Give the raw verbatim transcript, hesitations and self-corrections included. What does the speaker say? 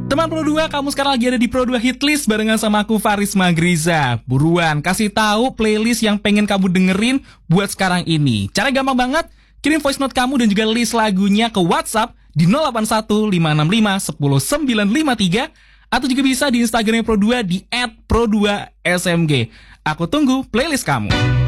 Teman Pro dua, kamu sekarang lagi ada di Pro dua Hitlist barengan sama aku Faris Magriza. Buruan, kasih tahu playlist yang pengen kamu dengerin buat sekarang ini. Cara gampang banget, kirim voice note kamu dan juga list lagunya ke WhatsApp di nol delapan satu lima enam lima satu nol sembilan lima tiga atau juga bisa di Instagramnya Pro dua di et pro dua S M G. Aku tunggu playlist kamu.